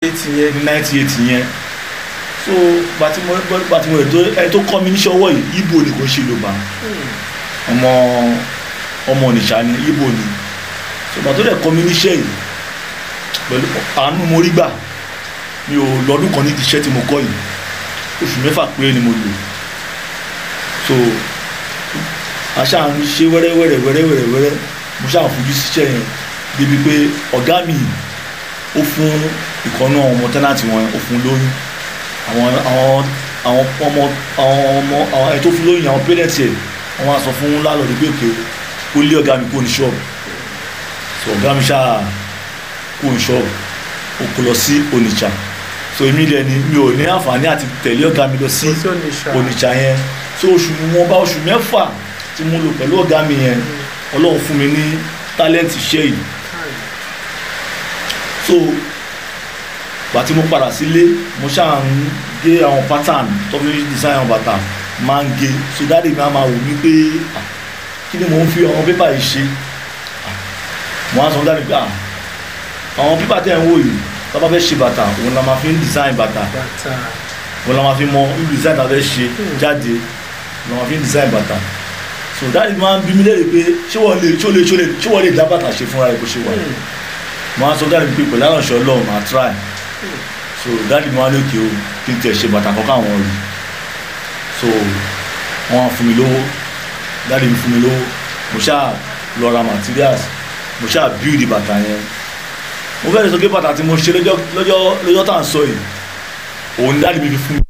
yẹn ní 1980 yẹn so gbàtí mo rẹ̀ tó kọ́ mi níṣẹ́ ọwọ́ yìí Ìgbò ni kò ṣe Yorùbá ọmọ Onitsha ni Ìgbò ni so gbàtí ó dẹ̀ kọ́ mi níṣẹ́ yìí pẹ̀lú àánú mo rí gbà mi ò lọ́dún kan nídìí iṣẹ́ tí mo kọ́ yìí oṣù 6 péré ni mo lò so àṣà ń ṣe wẹ́rẹ́wẹ́rẹ́ mo ṣáà fojú síṣẹ́ yẹn débi pé ọ̀gá mi ó fún ìkànnà ọmọ tẹ́nàtì wọn ó fún lóyún àwọn ọmọ ẹ̀ tó fún lóyún àwọn pẹ́rẹ́ǹtì ẹ̀ wọ́n á sọ fún lálọ́ọ̀dù pé òkè ó lé ọ̀gá mi kó ní ṣọ́ọ̀bù so ọ̀gá mi ṣáà kó ní ṣọ́ọ̀bù ó kó lọ sí Onitsha so èmi dẹ̀ ni mi ò ní àǹfààní àti tẹ̀lé ọ̀gá mi lọ sí Onitsha yẹn so oṣù 6 tí mo lò pẹ̀lú ọ̀gá mi yẹn Ọlọ́run fún mi ní talent iṣẹ́ yìí so gbà tí mo padà sílé mo ṣáà ń gé àwọn pattern tó fi design àwọn bàtà máa ń gé so dáàdì mi á máa wò mí pé kí ni mò ń fi àwọn pépà yìí ṣe mo á sọ dáàdì pé àwọn pépà tẹ̀ ń wò yìí tá a bá fẹ́ ṣe bàtà òun la máa fi ń design bàtà òun la máa fi mọ irú design tá a fẹ́ ṣe jáde òun la máa fi ń design bàtà so dáàdì mi máa ń bí mi léèrè pé ṣé wọ́n lè dá bàtà ṣe fúnra rẹ̀ bó ṣe wà mo á sọ dáàdì mi pé pẹ̀lú àránṣẹ́ Ọlọ́run máa try so dáàdì mi wá ní òkè o kí n tẹ̀ ṣe bàtà kọ́kọ́ àwọn rí so wọ́n á fún mi lówó dáàdì mi fún mi lówó mo ṣáà lọ ra materials mo ṣáà build bàtà yẹn mo fẹ́ lè sọ pé bàtà tí mo ṣe lọ́jọ́ tá à ń sọ yìí òun dáàdì mi fi fún mi.